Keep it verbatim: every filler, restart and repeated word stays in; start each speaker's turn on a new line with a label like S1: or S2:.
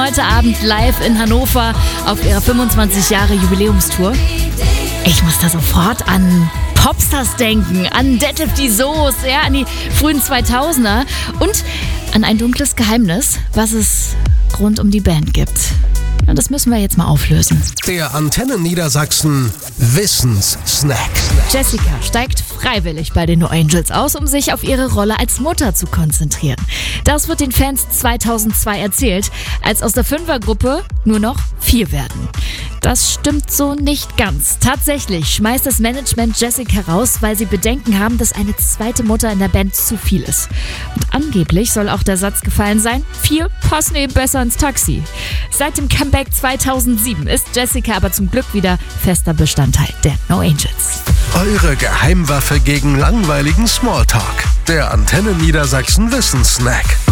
S1: heute Abend live in Hannover auf ihrer fünfundzwanzig Jahre Jubiläumstour. Ich muss da sofort an Popstars denken, an Detlef die Soos, ja, an die frühen zweitausender und an ein dunkles Geheimnis, was es rund um die Band gibt. Und das müssen wir jetzt mal auflösen.
S2: Der Antenne Niedersachsen Wissenssnack.
S1: Jessica steigt freiwillig bei den No Angels aus, um sich auf ihre Rolle als Mutter zu konzentrieren. Das wird den Fans zweitausendzwei erzählt, als aus der Fünfergruppe nur noch vier werden. Das stimmt so nicht ganz. Tatsächlich schmeißt das Management Jessica raus, weil sie Bedenken haben, dass eine zweite Mutter in der Band zu viel ist. Und angeblich soll auch der Satz gefallen sein, vier passen eben besser ins Taxi. Seit dem Comeback zweitausendsieben ist Jessica aber zum Glück wieder fester Bestandteil der No Angels.
S2: Eure Geheimwaffe gegen langweiligen Smalltalk. Der Antenne Niedersachsen Wissenssnack.